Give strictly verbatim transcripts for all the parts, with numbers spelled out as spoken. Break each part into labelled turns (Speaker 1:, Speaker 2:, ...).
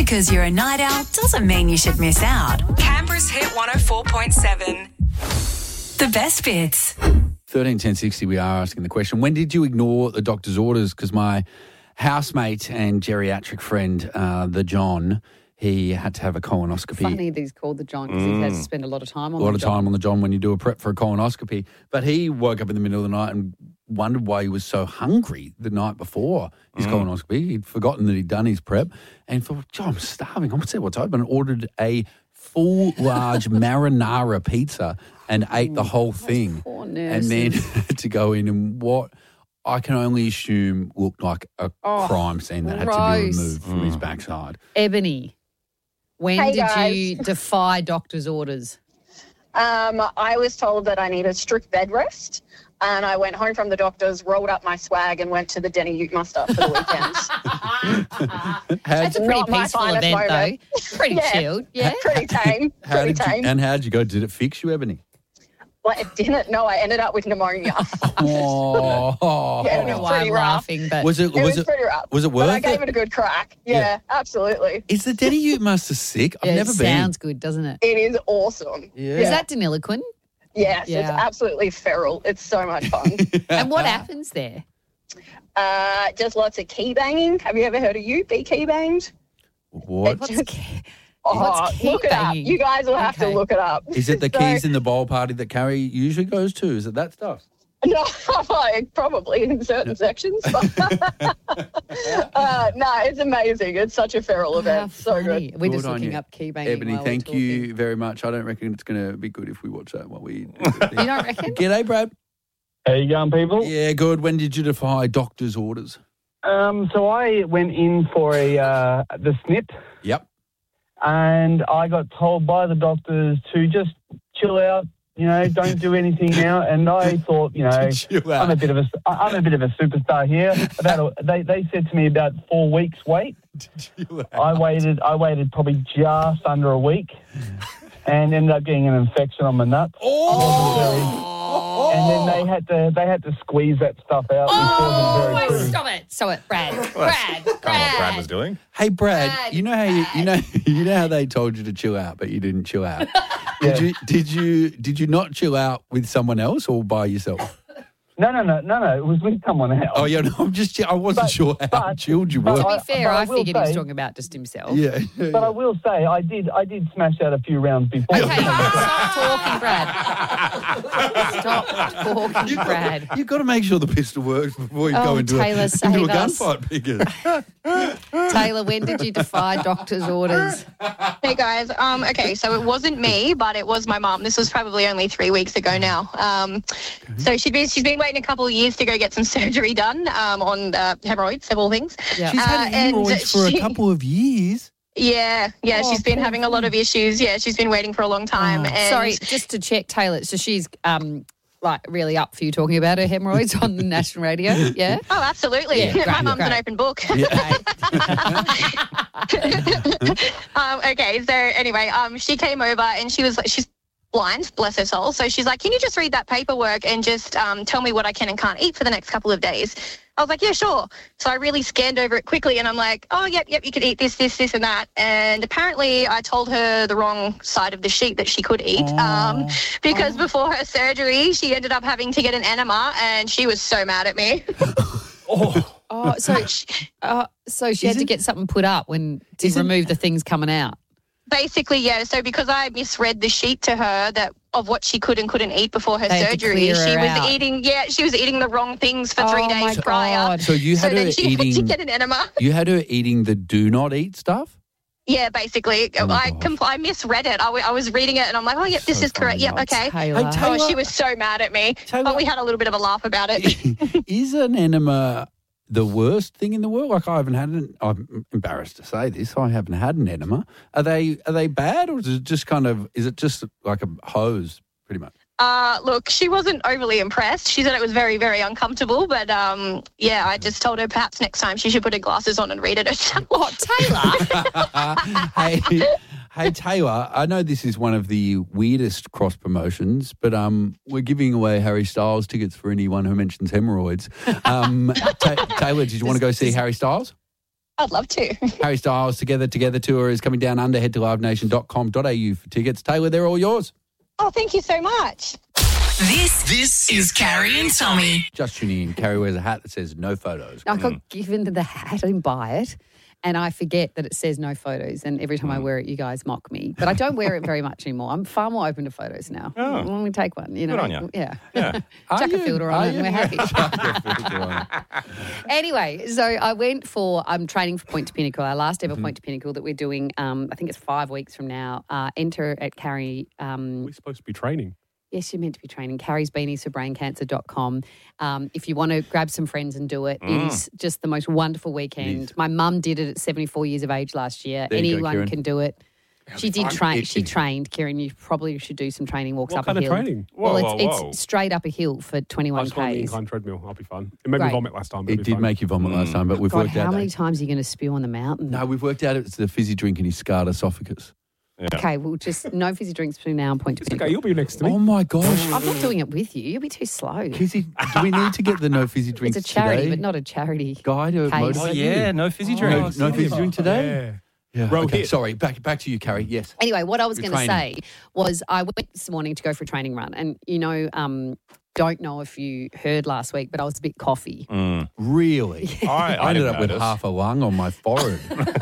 Speaker 1: because you're a night owl doesn't mean you should miss out.
Speaker 2: Canberra's Hit one oh four point seven.
Speaker 1: The best bits.
Speaker 3: thirteen ten sixty, we are asking the question, when did you ignore the doctor's orders? Because my housemate and geriatric friend, uh, the John, he had to have a colonoscopy.
Speaker 4: Funny that he's called the John because he has to spend a lot of time on
Speaker 3: A lot
Speaker 4: the
Speaker 3: of
Speaker 4: John.
Speaker 3: time on the John when you do a prep for a colonoscopy. But he woke up in the middle of the night and wondered why he was so hungry the night before his colonoscopy. He'd forgotten that he'd done his prep and thought, John, I'm starving. I'm going to see what's open. Ordered a full, large marinara pizza and ate the whole thing.
Speaker 4: Poor
Speaker 3: And
Speaker 4: nurses.
Speaker 3: then had to go in and what I can only assume looked like a
Speaker 4: Oh,
Speaker 3: crime scene that had to be
Speaker 4: gross.
Speaker 3: removed from his backside.
Speaker 4: Ebony, when
Speaker 5: Hey,
Speaker 4: did
Speaker 5: guys.
Speaker 4: you defy doctor's orders?
Speaker 5: Um, I was told that I needed strict bed rest, and I went home from the doctor's, rolled up my swag, and went to the Denny Ute Muster for the weekend.
Speaker 3: How'd,
Speaker 4: It's a pretty
Speaker 5: Not my
Speaker 4: peaceful
Speaker 5: finest
Speaker 4: event,
Speaker 5: moment.
Speaker 4: though. Pretty
Speaker 5: Yeah.
Speaker 4: chilled, yeah.
Speaker 5: Pretty tame.
Speaker 3: how
Speaker 5: Pretty
Speaker 3: did you,
Speaker 5: tame.
Speaker 3: and how'd you go? Did it fix you, Ebony?
Speaker 5: Well, it didn't. No, I ended up with pneumonia.
Speaker 3: Oh,
Speaker 5: Yeah,
Speaker 4: I
Speaker 5: it
Speaker 4: don't know
Speaker 5: was
Speaker 4: why I'm
Speaker 5: pretty rough.
Speaker 4: laughing, but
Speaker 3: was it?
Speaker 5: It
Speaker 3: Was
Speaker 5: was
Speaker 3: it?
Speaker 5: pretty rough.
Speaker 3: Was it
Speaker 5: But I
Speaker 3: worth
Speaker 5: gave
Speaker 3: it?
Speaker 5: it a good crack. Yeah,
Speaker 3: Yeah.
Speaker 5: absolutely.
Speaker 3: Is the Denny Ute Muster sick? I've
Speaker 4: yeah,
Speaker 3: never
Speaker 4: it
Speaker 3: been.
Speaker 4: sounds good, doesn't it?
Speaker 5: It is awesome.
Speaker 3: Yeah.
Speaker 4: Is that Deniliquin?
Speaker 5: Yes,
Speaker 4: Yeah.
Speaker 5: it's absolutely feral. It's so much fun.
Speaker 4: And what happens there?
Speaker 5: uh, just lots of key banging. Have you ever heard of you be key banged?
Speaker 3: What
Speaker 4: What's
Speaker 5: Just-
Speaker 4: key?
Speaker 5: Oh,
Speaker 4: What's key
Speaker 5: look it up.
Speaker 4: banging?
Speaker 5: You guys will have
Speaker 4: Okay.
Speaker 5: to look it up.
Speaker 3: is it? The
Speaker 5: So-
Speaker 3: keys in the bowl party that Carrie usually goes to? Is it that stuff?
Speaker 5: No, probably in certain sections. But uh, no, it's amazing. It's such a feral
Speaker 4: How
Speaker 5: event. So
Speaker 4: funny.
Speaker 5: good.
Speaker 4: We're
Speaker 3: Good
Speaker 4: just
Speaker 3: on
Speaker 4: looking
Speaker 3: you.
Speaker 4: up key banging.
Speaker 3: Ebony,
Speaker 4: while we're
Speaker 3: thank
Speaker 4: talking.
Speaker 3: you very much. I don't reckon it's going to be good if we watch that while we.
Speaker 4: You don't reckon?
Speaker 3: G'day, Brad.
Speaker 6: How you going, people?
Speaker 3: Yeah, good. When did you defy doctor's orders?
Speaker 6: Um, so I went in for a uh, the snip,
Speaker 3: Yep.
Speaker 6: and I got told by the doctors to just chill out. You know, don't do anything now. And I thought, you know,
Speaker 3: Chill
Speaker 6: I'm a
Speaker 3: out.
Speaker 6: bit of a I'm a bit of a superstar here. About a, they they said to me about four weeks wait.
Speaker 3: Chill out.
Speaker 6: I waited I waited probably just under a week, and ended up getting an infection on my nuts.
Speaker 3: Oh!
Speaker 6: And then they had to they had to squeeze that stuff out. which
Speaker 4: Oh,
Speaker 6: wasn't very
Speaker 4: wait,
Speaker 6: pretty.
Speaker 4: stop it. Stop it, Brad. Brad.
Speaker 7: Kind of what Brad was doing.
Speaker 3: Hey, Brad,
Speaker 4: Brad,
Speaker 3: you know how you, you know
Speaker 4: Brad.
Speaker 3: you know how they told you to chill out, but you didn't chill out. Did
Speaker 6: Yeah.
Speaker 3: you? Did you? Did you not chill out with someone else or by yourself?
Speaker 6: No, no, no, no, no. It was with someone else.
Speaker 3: Oh yeah, no, I'm just. I wasn't
Speaker 6: But-
Speaker 3: sure how
Speaker 6: but-
Speaker 3: chilled you
Speaker 6: but
Speaker 3: were.
Speaker 4: To
Speaker 6: I-
Speaker 4: be fair,
Speaker 6: but I
Speaker 4: I,
Speaker 6: will
Speaker 4: figured he was
Speaker 6: say-
Speaker 4: talking about just himself.
Speaker 3: yeah, yeah,
Speaker 6: But I
Speaker 3: yeah.
Speaker 6: will say, I did, I did smash out a few rounds before.
Speaker 4: Okay, stop talking, Brad. Stop talking, Brad.
Speaker 3: You've got to make sure the pistol works before you
Speaker 4: Oh,
Speaker 3: go into
Speaker 4: Taylor,
Speaker 3: a,
Speaker 4: save
Speaker 3: into a
Speaker 4: us.
Speaker 3: gunfight, Pickers.
Speaker 4: Taylor, when did you defy doctor's orders?
Speaker 8: Hey guys, um, okay, so it wasn't me, but it was my mum. This was probably only three weeks ago now. Um, so she'd been, she's been waiting a couple of years to go get some surgery done um, on uh, hemorrhoids, of all things.
Speaker 4: Yeah.
Speaker 3: She's had
Speaker 8: Uh, and
Speaker 3: hemorrhoids for
Speaker 8: she-
Speaker 3: a couple of years.
Speaker 8: Yeah, yeah,
Speaker 4: Oh,
Speaker 8: she's been
Speaker 4: poor
Speaker 8: having a lot of issues. Yeah, she's been waiting for a long time.
Speaker 4: Oh,
Speaker 8: and
Speaker 4: sorry, just to check, Taylor. So she's um like really up for you talking about her hemorrhoids on the national radio. Yeah.
Speaker 8: Oh, absolutely.
Speaker 4: Yeah, great,
Speaker 8: my mum's
Speaker 4: great.
Speaker 8: an open book.
Speaker 3: Yeah.
Speaker 8: um, okay, so anyway, um, she came over and she was like, she's blind, bless her soul. So she's like, can you just read that paperwork and just um, tell me what I can and can't eat for the next couple of days? I was like, yeah, sure. So I really scanned over it quickly and I'm like, oh, yep, yep, you could eat this, this, this and that. And apparently I told her the wrong side of the sheet that she could eat um, because before her surgery, she ended up having to get an enema and she was so mad at me.
Speaker 4: Oh, so uh, so she had to
Speaker 3: Isn't-
Speaker 4: get something put up when to
Speaker 3: Isn't-
Speaker 4: remove the things coming out.
Speaker 8: Basically, yeah. So because I misread the sheet to her that of what she could and couldn't eat before her
Speaker 4: They had to
Speaker 8: surgery,
Speaker 4: clear
Speaker 8: she
Speaker 4: her
Speaker 8: was
Speaker 4: out.
Speaker 8: eating. Yeah, she was eating the wrong things for three
Speaker 4: Oh, my
Speaker 8: days prior.
Speaker 4: God.
Speaker 3: So you
Speaker 8: So
Speaker 3: had her
Speaker 8: then she had to
Speaker 3: eating.
Speaker 8: get an enema.
Speaker 3: You had her eating the do not eat stuff.
Speaker 8: Yeah, basically,
Speaker 3: Oh, my
Speaker 8: I
Speaker 3: gosh.
Speaker 8: compl- I misread it. I, w- I was reading it and I'm like, oh, yep, this
Speaker 3: So
Speaker 8: is correct.
Speaker 3: funny.
Speaker 8: Yep, okay.
Speaker 4: Taylor.
Speaker 3: Hey, Taylor-
Speaker 8: Oh, she was so mad at me,
Speaker 3: Taylor-
Speaker 8: but we had a little bit of a laugh about it.
Speaker 3: Is an enema the worst thing in the world? Like I haven't had an. I'm embarrassed to say this. I haven't had an enema. Are they are they bad or is it just kind of? Is it just like a hose, pretty much?
Speaker 8: Uh, look, she wasn't overly impressed. She said it was very, very uncomfortable. But um, yeah, I just told her perhaps next time she should put her glasses on and read it herself.
Speaker 4: Oh, Taylor.
Speaker 3: hey, hey Taylor. I know this is one of the weirdest cross promotions, but um, we're giving away Harry Styles tickets for anyone who mentions hemorrhoids. Um, Ta- Taylor, did you want to go see Harry Styles?
Speaker 8: I'd love to.
Speaker 3: Harry Styles Together Together Tour is coming down under. Head to live nation dot com dot a u for tickets. Taylor, they're all yours.
Speaker 8: Oh, thank you so much.
Speaker 1: This this is Carrie and Tommy.
Speaker 3: Just tuning in. Carrie wears a hat that says no photos.
Speaker 4: I got given the hat, I didn't buy it, and I forget that it says no photos, and every time I wear it, you guys mock me. But I don't wear it very much anymore. I'm far more open to photos now.
Speaker 7: Oh.
Speaker 4: Let me take one, you know.
Speaker 7: Good on you.
Speaker 4: Yeah.
Speaker 7: Yeah.
Speaker 4: Chuck a
Speaker 3: you?
Speaker 4: filter
Speaker 3: Are
Speaker 4: on it
Speaker 3: you?
Speaker 4: and we're happy.
Speaker 3: Chuck a filter on it.
Speaker 4: Anyway, so I went for, I'm training for Point to Pinnacle, our last
Speaker 3: Mm-hmm.
Speaker 4: ever Point to Pinnacle that we're doing, um, I think it's five weeks from now. Uh, enter at Carrie. Um,
Speaker 9: We're supposed to be training.
Speaker 4: Yes, you're meant to be training. Carrie's Beanies for Brain Cancer dot com. Um, if you want to grab some friends and do it,
Speaker 3: Mm.
Speaker 4: it is just the most wonderful weekend. My mum did it at seventy-four years of age last year.
Speaker 3: There you go,
Speaker 4: Anyone
Speaker 3: Kieran.
Speaker 4: can do it. She did train.
Speaker 3: It-
Speaker 4: She
Speaker 3: it-
Speaker 4: trained, Kieran. You probably should do some training walks
Speaker 9: What
Speaker 4: up
Speaker 9: kind
Speaker 4: a
Speaker 9: of
Speaker 4: hill.
Speaker 9: training?
Speaker 7: Whoa,
Speaker 4: well,
Speaker 7: whoa,
Speaker 4: it's,
Speaker 7: whoa.
Speaker 4: it's straight up a hill for
Speaker 9: I
Speaker 4: twenty-one
Speaker 9: just want the
Speaker 4: Ks.
Speaker 9: incline treadmill. I'll be fun. It made
Speaker 4: Great.
Speaker 9: me vomit last time. but
Speaker 3: It
Speaker 9: it'll be
Speaker 3: did
Speaker 9: fun.
Speaker 3: make you vomit last time, but we've
Speaker 4: God,
Speaker 3: worked
Speaker 4: how
Speaker 3: out
Speaker 4: many
Speaker 3: that.
Speaker 4: times are you going to spew on the mountain?
Speaker 3: No, we've worked out it's the fizzy drink and his scarred esophagus.
Speaker 7: Yeah.
Speaker 4: Okay, well, just no fizzy drinks between now and Point to
Speaker 9: It's okay.
Speaker 4: Pinnacle.
Speaker 9: You'll be next to me.
Speaker 3: Oh my gosh.
Speaker 4: I'm not doing it with you. You'll be too slow.
Speaker 3: Kizzy, do we need to get the no fizzy drinks
Speaker 4: It's a charity,
Speaker 3: today?
Speaker 4: but not a charity.
Speaker 3: Guy to
Speaker 4: case.
Speaker 3: motivate
Speaker 7: Oh,
Speaker 3: you?
Speaker 7: yeah, no fizzy
Speaker 3: No,
Speaker 7: drinks.
Speaker 3: no fizzy drink today?
Speaker 9: Yeah.
Speaker 3: Yeah.
Speaker 9: Row
Speaker 3: Okay,
Speaker 9: hit.
Speaker 3: sorry. Back back to you, Carrie. Yes.
Speaker 4: Anyway, what I was
Speaker 3: You're
Speaker 4: going to say
Speaker 3: training.
Speaker 4: was I went this morning to go for a training run, and you know, um, don't know if you heard last week, but I was a bit coffee.
Speaker 7: Mm.
Speaker 3: Really?
Speaker 7: I, I,
Speaker 3: I ended
Speaker 7: didn't
Speaker 3: up with
Speaker 7: notice.
Speaker 3: half a lung on my forehead.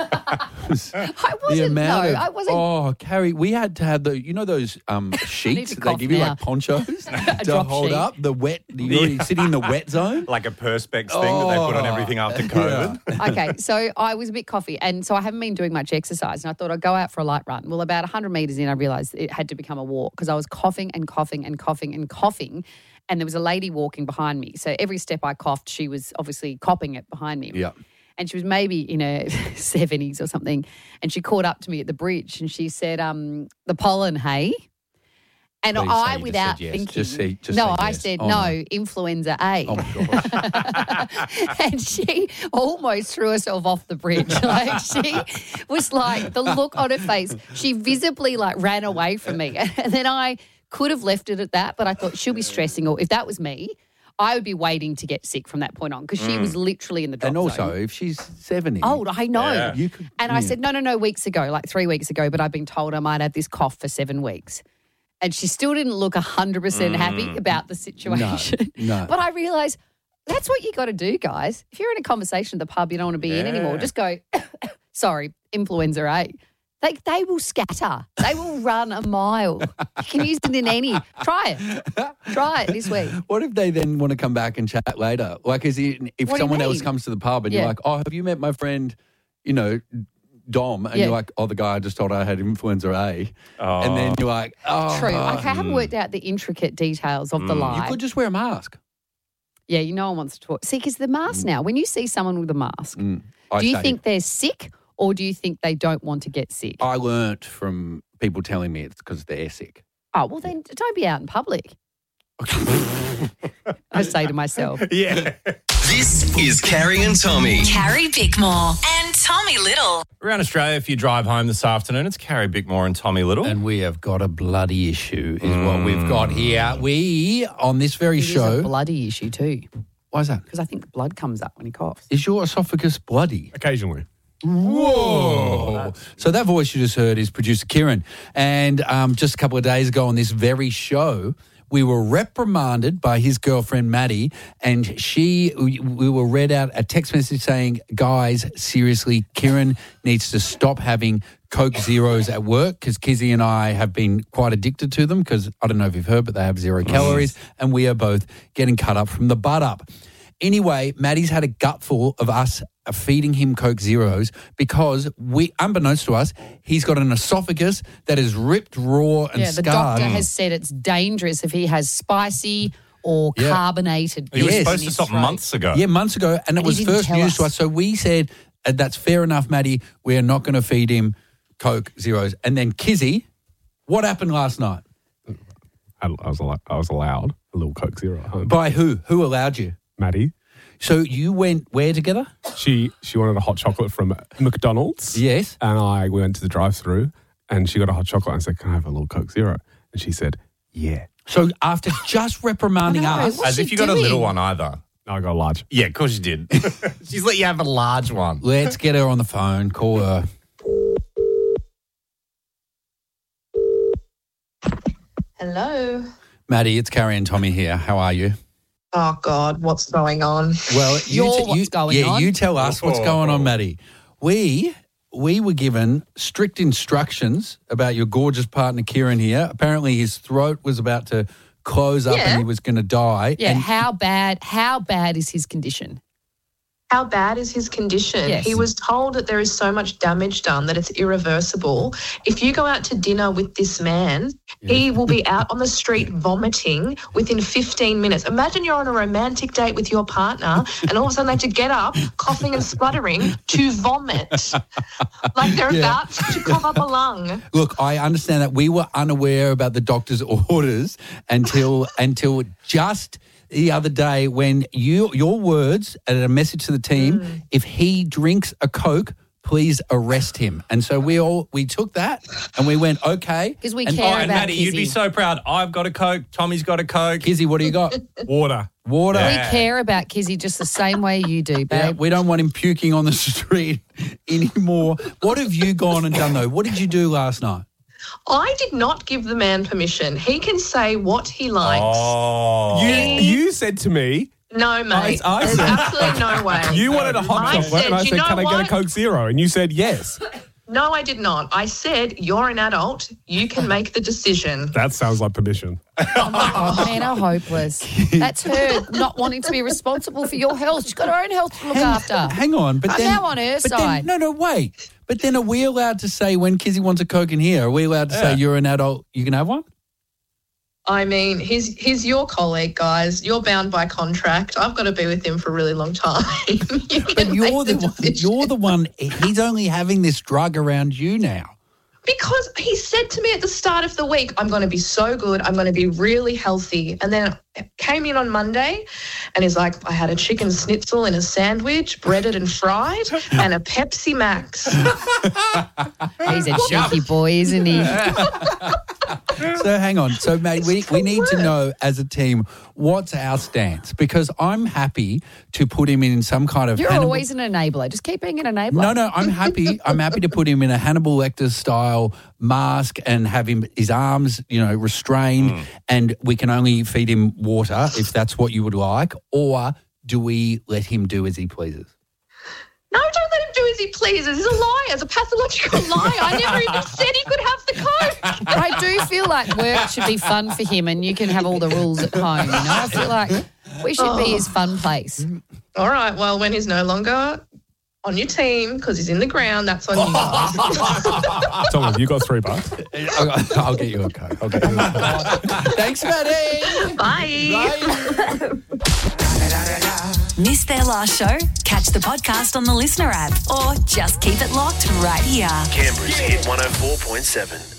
Speaker 4: I
Speaker 3: the
Speaker 4: wasn't.
Speaker 3: amount
Speaker 4: No,
Speaker 3: of,
Speaker 4: I wasn't.
Speaker 3: Oh, Carrie, we had to have the, you know, those um, sheets
Speaker 4: to
Speaker 3: that they
Speaker 4: cough
Speaker 3: give you
Speaker 4: now.
Speaker 3: like ponchos to
Speaker 4: drop
Speaker 3: hold
Speaker 4: sheet.
Speaker 3: up the wet. You're already sitting in the wet zone.
Speaker 7: Like a Perspex thing that they put on
Speaker 3: Oh,
Speaker 7: everything after COVID.
Speaker 3: yeah.
Speaker 4: Okay, so I was a bit coffee, and so I haven't been doing much exercise, and I thought I'd go out for a light run. Well, about one hundred metres in, I realised it had to become a walk because I was coughing and coughing and coughing and coughing, and there was a lady walking behind me. So every step I coughed, she was obviously copping it behind me.
Speaker 3: Yeah.
Speaker 4: And she was maybe in her seventies or something, and she caught up to me at the bridge, and she said, um, the pollen, hey? And
Speaker 3: Please say
Speaker 4: I,
Speaker 3: you just
Speaker 4: without
Speaker 3: said yes.
Speaker 4: thinking,
Speaker 3: Just say- just
Speaker 4: no,
Speaker 3: say
Speaker 4: I
Speaker 3: yes.
Speaker 4: said
Speaker 3: Oh,
Speaker 4: no,
Speaker 3: no.
Speaker 4: influenza A.
Speaker 3: Oh, my gosh.
Speaker 4: And she almost threw herself off the bridge. Like she was like, the look on her face, she visibly like ran away from me. And then I could have left it at that, but I thought she'll be stressing, or if that was me, I would be waiting to get sick from that point on because she was literally in the drop
Speaker 3: And also,
Speaker 4: zone.
Speaker 3: if she's seventy.
Speaker 4: Old, I know.
Speaker 7: Yeah.
Speaker 3: You could,
Speaker 4: And I said, no, no, no, weeks ago, like three weeks ago, but I've been told I might have this cough for seven weeks. And she still didn't look one hundred percent happy about the situation.
Speaker 3: no.
Speaker 4: But I realised that's what you got to do, guys. If you're in a conversation at the pub you don't want to be in anymore,
Speaker 7: Yeah.
Speaker 4: just go, sorry, influenza A. They, they will scatter. They will run a mile. You can use it in any. Try it. Try it this week.
Speaker 3: What if they then want to come back and chat later? Like, is it, if
Speaker 4: What do you
Speaker 3: someone else
Speaker 4: mean?
Speaker 3: comes to the pub and
Speaker 4: Yeah.
Speaker 3: you're like, oh, have you met my friend, you know, Dom? And
Speaker 4: Yeah.
Speaker 3: you're like, oh, the guy I just told I had influenza A. And then you're like, oh.
Speaker 4: True. Okay, I haven't worked out the intricate details of the lie.
Speaker 3: You could just wear a mask.
Speaker 4: Yeah, you know one wants to talk. See, because the mask now, when you see someone with a mask,
Speaker 3: Mm. I
Speaker 4: do you
Speaker 3: say-
Speaker 4: think they're sick or do you think they don't want to get sick?
Speaker 3: I learnt from people telling me it's because they're sick.
Speaker 4: Oh, well, then don't be out in public. I say to myself.
Speaker 7: Yeah.
Speaker 10: This is Carrie and Tommy.
Speaker 1: Carrie Bickmore and Tommy Little.
Speaker 7: Around Australia, if you drive home this afternoon, it's Carrie Bickmore and Tommy Little.
Speaker 3: And we have got a bloody issue, is what we've got here. We, on this very
Speaker 4: It is a
Speaker 3: show.
Speaker 4: bloody issue too,
Speaker 3: Why is that?
Speaker 4: because I think blood comes up when he coughs.
Speaker 3: Is your esophagus bloody?
Speaker 9: Occasionally.
Speaker 3: Whoa. So that voice you just heard is producer Kieran. And um, just a couple of days ago on this very show, we were reprimanded by his girlfriend, Maddie, and she, we we were read out a text message saying, guys, seriously, Kieran needs to stop having Coke Zeros at work because Kizzy and I have been quite addicted to them because I don't know if you've heard, but they have zero calories and we are both getting cut up from the butt up. Anyway, Maddie's had a gutful of us feeding him Coke Zeros because we, unbeknownst to us, he's got an esophagus that is ripped raw and
Speaker 4: Yeah, the
Speaker 3: scarred.
Speaker 4: doctor has said it's dangerous if he has spicy or
Speaker 3: Yeah.
Speaker 4: carbonated.
Speaker 7: you were
Speaker 3: Yes.
Speaker 7: supposed
Speaker 4: in
Speaker 7: to
Speaker 4: his
Speaker 7: stop
Speaker 4: throat.
Speaker 7: months ago.
Speaker 3: Yeah, months ago, and it
Speaker 4: And he
Speaker 3: was
Speaker 4: didn't
Speaker 3: first
Speaker 4: tell
Speaker 3: news to
Speaker 4: us.
Speaker 3: us. So we said, uh, that's fair enough, Maddie. We are not going to feed him Coke Zeros. And then Kizzy, what happened last night?
Speaker 9: I, I was al- I was allowed a little Coke Zero at home.
Speaker 3: By who? Who allowed you?
Speaker 9: Maddie,
Speaker 3: So you went where together?
Speaker 9: she she wanted a hot chocolate from McDonald's.
Speaker 3: Yes.
Speaker 9: And I we went to the drive-through, and she got a hot chocolate and said, "Can I have a little Coke Zero?" And she said, "Yeah."
Speaker 3: So after just reprimanding
Speaker 4: I know,
Speaker 3: us,
Speaker 4: what's
Speaker 7: As
Speaker 4: she
Speaker 7: if you got a
Speaker 4: doing?
Speaker 7: little one either.
Speaker 9: No, I got a large.
Speaker 7: Yeah, of course you did. She's let you have a large one.
Speaker 3: Let's get her on the phone. Call her.
Speaker 11: Hello.
Speaker 3: Maddie, it's Carrie and Tommy here. How are you?
Speaker 11: Oh, God, what's going on?
Speaker 3: Well, you
Speaker 4: You're
Speaker 3: t-
Speaker 4: what's
Speaker 3: you-
Speaker 4: going
Speaker 3: yeah,
Speaker 4: on.
Speaker 3: you tell us what's going on, Maddie. We we were given strict instructions about your gorgeous partner, Kieran, here. Apparently his throat was about to close up
Speaker 11: Yeah.
Speaker 3: and he was going to die.
Speaker 4: Yeah,
Speaker 3: And
Speaker 4: how bad? How bad is his condition?
Speaker 11: How bad is his condition?
Speaker 4: Yes.
Speaker 11: He was told that there is so much damage done that it's irreversible. If you go out to dinner with this man, he will be out on the street vomiting within fifteen minutes. Imagine you're on a romantic date with your partner and all of a sudden they have to get up, coughing and spluttering to vomit. Like they're
Speaker 3: Yeah.
Speaker 11: about to cough up a lung.
Speaker 3: Look, I understand that we were unaware about the doctor's orders until until just the other day when you your words and a message to the team,
Speaker 11: Mm.
Speaker 3: if he drinks a Coke, please arrest him. And so we all we took that and we went, okay.
Speaker 4: Because we
Speaker 3: And-
Speaker 4: care
Speaker 7: Oh, and
Speaker 4: about
Speaker 7: Maddie, you'd be
Speaker 4: Kizzy.
Speaker 7: so proud. I've got a Coke. Tommy's got a Coke.
Speaker 3: Kizzy, what do you got?
Speaker 9: Water.
Speaker 3: Water.
Speaker 7: Yeah.
Speaker 4: We care about Kizzy just the same way you do,
Speaker 3: Yeah,
Speaker 4: babe.
Speaker 3: we don't want him puking on the street anymore. What have you gone and done though? What did you do last night?
Speaker 11: I did not give the man permission. He can say what he likes.
Speaker 7: Oh.
Speaker 9: You, you said to me,
Speaker 11: No, mate.
Speaker 9: I- I
Speaker 11: There's
Speaker 9: said-
Speaker 11: absolutely no way.
Speaker 9: you wanted a hot
Speaker 11: I
Speaker 9: chocolate,
Speaker 11: said,
Speaker 9: and I
Speaker 11: "You
Speaker 9: said,
Speaker 11: know
Speaker 9: can I get a
Speaker 11: what?"
Speaker 9: Coke Zero? And you said yes.
Speaker 11: No, I did not. I said, you're an adult. You can make the decision.
Speaker 9: That sounds like permission.
Speaker 4: Oh, men are hopeless. That's her not wanting to be responsible for your health. She's got her own health to look after.
Speaker 3: Hang on, but
Speaker 4: I'm
Speaker 3: then
Speaker 4: now on her
Speaker 3: but then-
Speaker 4: side.
Speaker 3: no, no, wait. But then are we allowed to say when Kizzy wants a Coke in here? Are we allowed to say
Speaker 7: Yeah.
Speaker 3: you're an adult, you can have one?
Speaker 11: I mean, he's he's your colleague, guys. You're bound by contract. I've got to be with him for a really long time. You
Speaker 3: But
Speaker 11: can
Speaker 3: you're
Speaker 11: make
Speaker 3: the one.
Speaker 11: decision.
Speaker 3: You're the one. He's only having this drug around you now.
Speaker 11: Because he said to me at the start of the week, I'm going to be so good. I'm going to be really healthy. And then came in on Monday and he's like, I had a chicken schnitzel in a sandwich, breaded and fried, and a Pepsi Max.
Speaker 4: He's a cheeky boy, isn't he?
Speaker 3: So hang on. So, mate, we, we need to know as a team what's our stance because I'm happy to put him in some kind of.
Speaker 4: You're
Speaker 3: Hannibal-
Speaker 4: always an enabler. Just keep being an enabler.
Speaker 3: No, no, I'm happy. I'm happy to put him in a Hannibal Lecter style mask and have him his arms, you know, restrained, and we can only feed him water if that's what you would like. Or do we let him do as he pleases?
Speaker 11: No, don't let him do as he pleases. He's a liar. He's a pathological liar. I never even said he could have the Coke.
Speaker 4: I do feel like work should be fun for him and you can have all the rules at home, you know? I feel like we should be his fun place.
Speaker 11: All right, well, when he's no longer on your team because he's in the ground, that's on you guys.
Speaker 9: Tom, you got three bucks.
Speaker 3: I'll, I'll get you a Coke. I'll get you a Coke. Thanks, Maddie.
Speaker 11: Bye.
Speaker 1: Missed their last show? Catch the podcast on the Listener app or just keep it locked right here.
Speaker 10: Canberra's Hit one oh four point seven.